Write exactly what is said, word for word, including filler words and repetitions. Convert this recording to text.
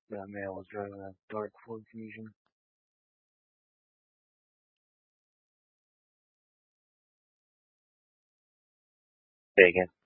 That man was driving a dark Ford Fusion. Say again.